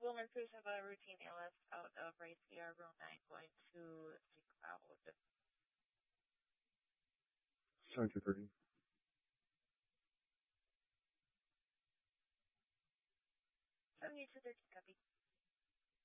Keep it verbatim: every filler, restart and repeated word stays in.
Wilmer Cruz have a routine A L S out of right C R row nine going to the cloud. seventy-two thirty. seventy-two thirty, copy.